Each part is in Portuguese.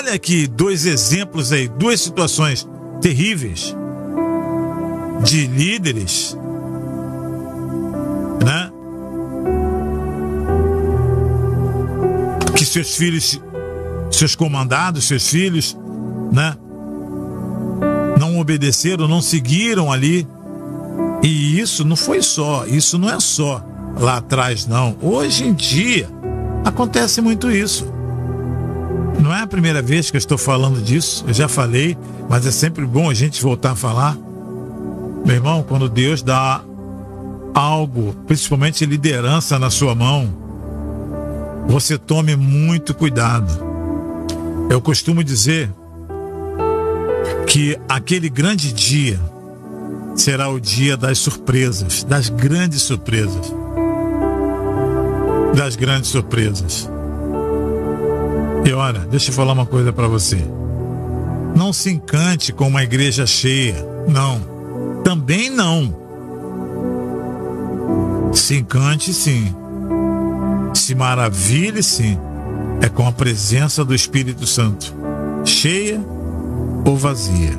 Olha aqui 2 exemplos aí, 2 situações terríveis de líderes, né? Que seus filhos, seus comandados, seus filhos, né? Não obedeceram, não seguiram ali. E isso não foi só, isso não é só lá atrás, não. Hoje em dia acontece muito isso. Não é a primeira vez que eu estou falando disso, eu já falei, mas é sempre bom a gente voltar a falar. Meu irmão, quando Deus dá algo, principalmente liderança na sua mão, você tome muito cuidado. Eu costumo dizer que aquele grande dia será o dia das surpresas, das grandes surpresas. Das grandes surpresas. E olha, deixa eu falar uma coisa para você. Não se encante com uma igreja cheia. Não. Também não. Se encante, sim. Se maravilhe, sim. É com a presença do Espírito Santo. Cheia ou vazia.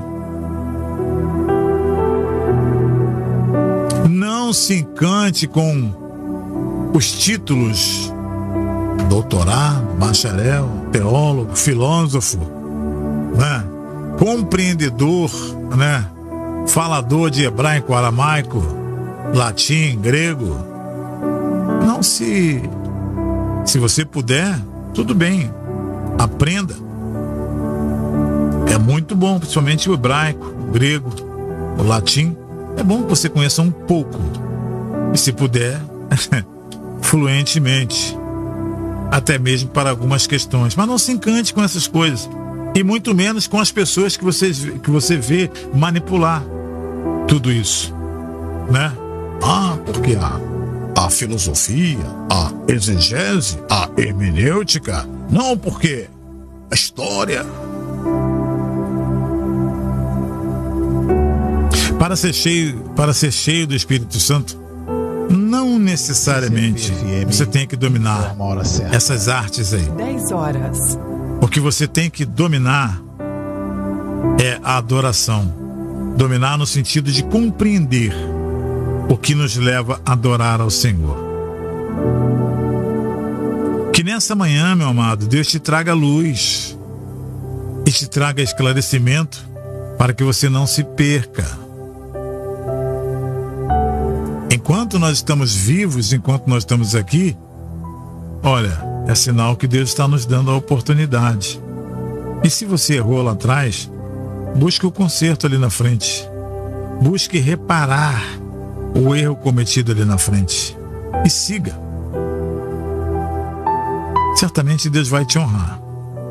Não se encante com os títulos: doutorado, bacharel, teólogo, filósofo, né? Compreendedor, né? Falador de hebraico, aramaico, latim, grego. Não se você puder, tudo bem, aprenda. É muito bom, principalmente o hebraico, o grego, o latim. É bom que você conheça um pouco. E se puder, fluentemente. Até mesmo para algumas questões. Mas não se encante com essas coisas. E muito menos com as pessoas que você vê manipular tudo isso, né? Porque a filosofia, a exegese, a hermenêutica. Não, porque a história. Para ser cheio do Espírito Santo, não necessariamente você tem que dominar essas artes aí. 10 horas. O que você tem que dominar é a adoração. Dominar no sentido de compreender o que nos leva a adorar ao Senhor. Que nessa manhã, meu amado, Deus te traga luz e te traga esclarecimento para que você não se perca. Enquanto nós estamos vivos, enquanto nós estamos aqui, olha, é sinal que Deus está nos dando a oportunidade. E se você errou lá atrás, busque o conserto ali na frente. Busque reparar o erro cometido ali na frente. E siga. Certamente Deus vai te honrar.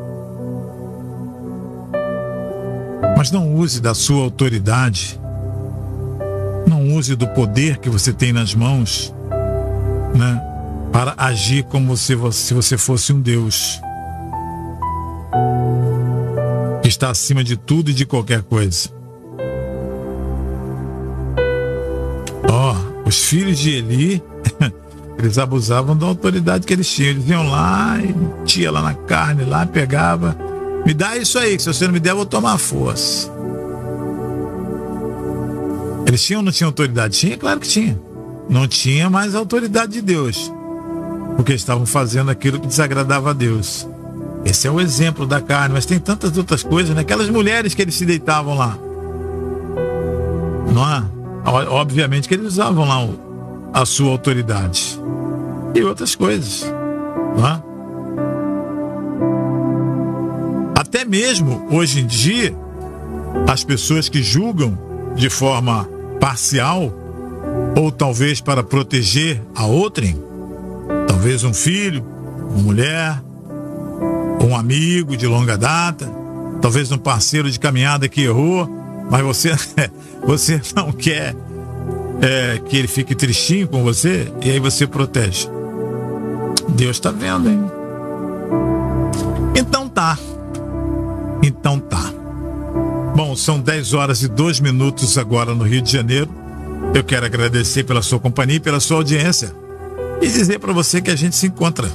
Mas não use da sua autoridade, não use do poder que você tem nas mãos, né, para agir como se você fosse um Deus que está acima de tudo e de qualquer coisa. Os filhos de Eli, eles abusavam da autoridade que eles tinham. Eles iam lá e metia lá na carne, lá pegava. Me dá isso aí, que se você não me der, eu vou tomar força. Eles tinham ou não tinham autoridade? Tinha, claro que tinha. Não tinha mais a autoridade de Deus, porque estavam fazendo aquilo que desagradava a Deus. Esse é o exemplo da carne, mas tem tantas outras coisas, né? Aquelas mulheres que eles se deitavam lá, não é? Obviamente que eles usavam lá a sua autoridade e outras coisas, não é? Até mesmo hoje em dia, as pessoas que julgam de forma parcial, ou talvez para proteger a outrem, talvez um filho, uma mulher, um amigo de longa data, talvez um parceiro de caminhada que errou, mas você não quer que ele fique tristinho com você, e aí você protege. Deus está vendo, hein? Então tá. Bom, são 10 horas e 2 minutos agora no Rio de Janeiro. Eu quero agradecer pela sua companhia e pela sua audiência e dizer para você que a gente se encontra